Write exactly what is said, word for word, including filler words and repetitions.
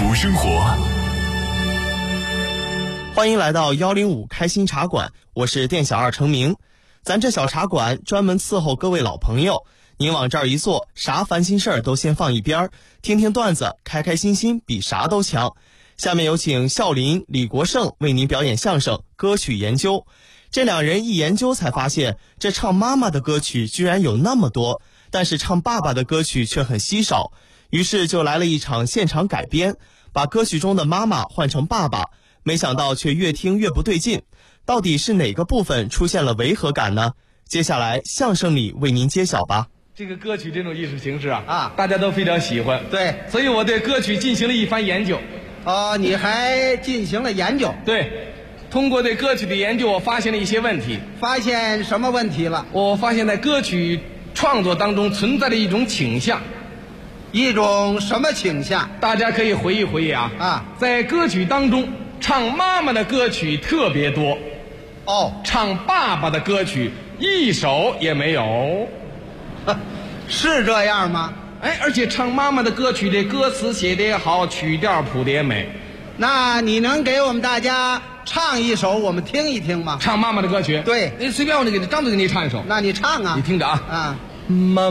福生活。 欢迎来到幺零五开心茶馆，我是店小二程明。咱这小茶馆专门伺候各位老朋友，您往这儿一坐，啥烦心事儿都先放一边，听听段子，开开心心比啥都强。下面有请笑林、李国盛为您表演相声歌曲研究。这两人一研究才发现，这唱妈妈的歌曲居然有那么多，但是唱爸爸的歌曲却很稀少，于是就来了一场现场改编，把歌曲中的妈妈换成爸爸，没想到却越听越不对劲，到底是哪个部分出现了违和感呢？接下来相声里为您揭晓吧。 这个歌曲这种艺术形式啊， 啊， 大家都非常喜欢。 对， 所以我对歌曲进行了一番研究。 哦，你还进行了研究， 对，通过对歌曲的研究，我发现了一些问题。 发现什么问题了？ 我发现在歌曲创作当中存在着一种倾向。 一种什么倾向？ 大家可以回忆回忆啊啊， 在歌曲当中，唱妈妈的歌曲特别多， 哦， 唱爸爸的歌曲一首也没有。 是这样吗？ 哎，而且唱妈妈的歌曲，这歌词写得也好，曲调谱得也美。 那你能给我们大家唱一首，我们听一听吗？ 唱妈妈的歌曲， 对， 你随便我就给你张嘴给你唱一首。 那你唱啊。 你听着啊， 啊， 妈